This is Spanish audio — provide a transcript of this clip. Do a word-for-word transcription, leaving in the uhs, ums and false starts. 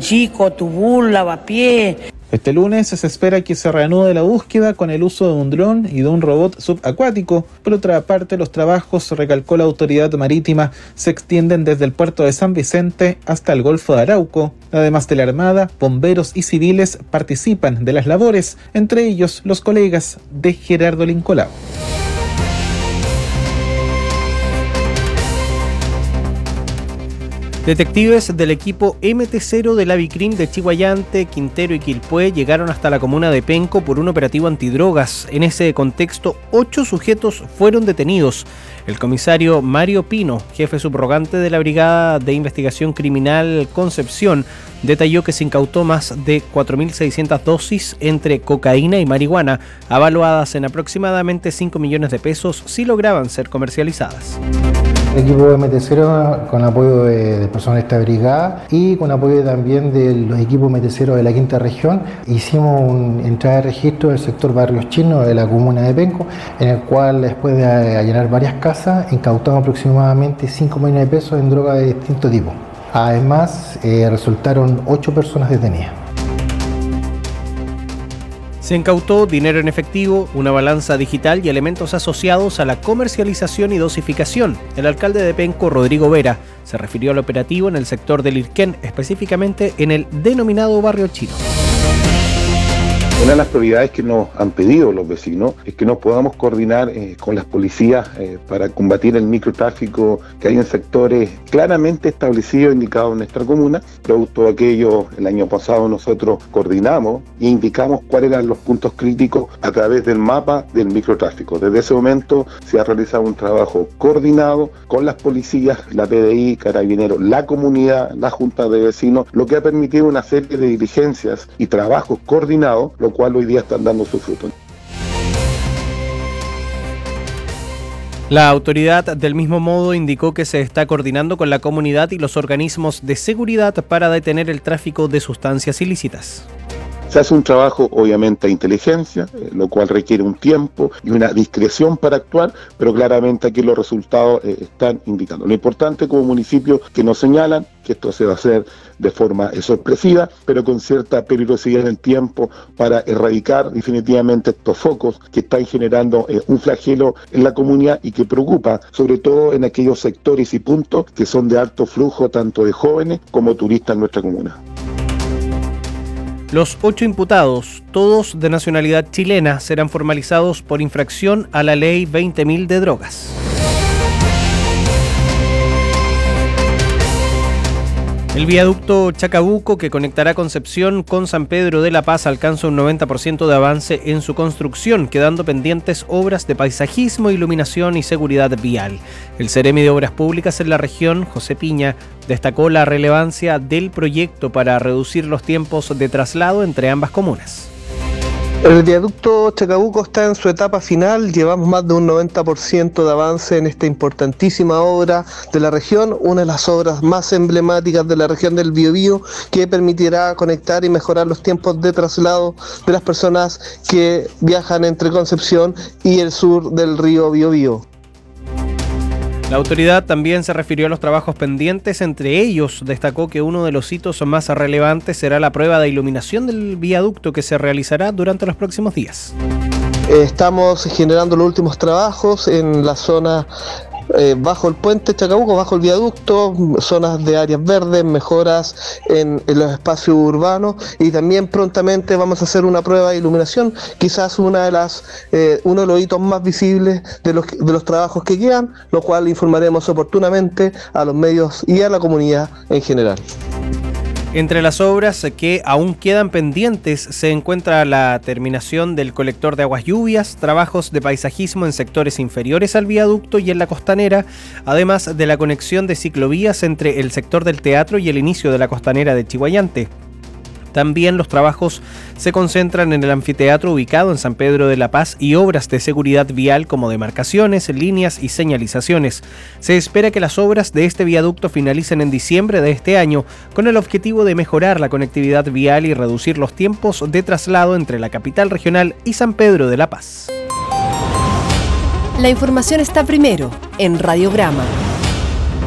Chico, Tubul, Lavapiés. Este lunes se espera que se reanude la búsqueda con el uso de un dron y de un robot subacuático. Por otra parte, los trabajos, recalcó la autoridad marítima, se extienden desde el puerto de San Vicente hasta el Golfo de Arauco. Además de la Armada, bomberos y civiles participan de las labores, entre ellos los colegas de Gerardo Lincolao. Detectives del equipo eme te cero de la Vicrim de Chiguayante, Quintero y Quilpué llegaron hasta la comuna de Penco por un operativo antidrogas. En ese contexto, ocho sujetos fueron detenidos. El comisario Mario Pino, jefe subrogante de la Brigada de Investigación Criminal Concepción, detalló que se incautó más de cuatro mil seiscientas dosis entre cocaína y marihuana, avaluadas en aproximadamente cinco millones de pesos si lograban ser comercializadas. El equipo eme te cero, con apoyo de, de personal de esta brigada y con apoyo también de los equipos eme te cero de la quinta región, hicimos una entrada de registro del sector Barrios Chinos de la comuna de Penco, en el cual, después de allanar varias casas, incautamos aproximadamente cinco millones de pesos en droga de distinto tipo. Además, eh, resultaron ocho personas detenidas. Se incautó dinero en efectivo, una balanza digital y elementos asociados a la comercialización y dosificación. El alcalde de Penco, Rodrigo Vera, se refirió al operativo en el sector del Irquén, específicamente en el denominado Barrio Chino. Una de las prioridades que nos han pedido los vecinos es que nos podamos coordinar eh, con las policías eh, para combatir el microtráfico que hay en sectores claramente establecidos e indicados en nuestra comuna. Producto de aquello, el año pasado nosotros coordinamos e indicamos cuáles eran los puntos críticos a través del mapa del microtráfico. Desde ese momento se ha realizado un trabajo coordinado con las policías, la pe de i, Carabineros, la comunidad, la junta de vecinos, lo que ha permitido una serie de diligencias y trabajos coordinados, lo cual hoy día están dando su fruto. La autoridad, del mismo modo, indicó que se está coordinando con la comunidad y los organismos de seguridad para detener el tráfico de sustancias ilícitas. Se hace un trabajo, obviamente, de inteligencia, eh, lo cual requiere un tiempo y una discreción para actuar, pero claramente aquí los resultados eh, están indicando. Lo importante como municipio que nos señalan que esto se va a hacer de forma eh, sorpresiva, pero con cierta peligrosidad en el tiempo para erradicar definitivamente estos focos que están generando eh, un flagelo en la comunidad y que preocupa, sobre todo en aquellos sectores y puntos que son de alto flujo tanto de jóvenes como turistas en nuestra comuna. Los ocho imputados, todos de nacionalidad chilena, serán formalizados por infracción a la ley veinte mil de drogas. El viaducto Chacabuco, que conectará Concepción con San Pedro de la Paz, alcanza un noventa por ciento de avance en su construcción, quedando pendientes obras de paisajismo, iluminación y seguridad vial. El Seremi de Obras Públicas en la región, José Piña, destacó la relevancia del proyecto para reducir los tiempos de traslado entre ambas comunas. El viaducto Chacabuco está en su etapa final, llevamos más de un noventa por ciento de avance en esta importantísima obra de la región, una de las obras más emblemáticas de la región del Biobío, que permitirá conectar y mejorar los tiempos de traslado de las personas que viajan entre Concepción y el sur del río Biobío. La autoridad también se refirió a los trabajos pendientes, entre ellos destacó que uno de los hitos más relevantes será la prueba de iluminación del viaducto que se realizará durante los próximos días. Estamos generando los últimos trabajos en la zona eh, bajo el puente Chacabuco, bajo el viaducto, zonas de áreas verdes, mejoras en, en los espacios urbanos, y también prontamente vamos a hacer una prueba de iluminación, quizás una de las eh, uno de los hitos más visibles de los, de los trabajos que quedan, lo cual informaremos oportunamente a los medios y a la comunidad en general. Entre las obras que aún quedan pendientes se encuentra la terminación del colector de aguas lluvias, trabajos de paisajismo en sectores inferiores al viaducto y en la costanera, además de la conexión de ciclovías entre el sector del teatro y el inicio de la costanera de Chiguayante. También los trabajos se concentran en el anfiteatro ubicado en San Pedro de la Paz y obras de seguridad vial como demarcaciones, líneas y señalizaciones. Se espera que las obras de este viaducto finalicen en diciembre de este año con el objetivo de mejorar la conectividad vial y reducir los tiempos de traslado entre la capital regional y San Pedro de la Paz. La información está primero en Radiograma.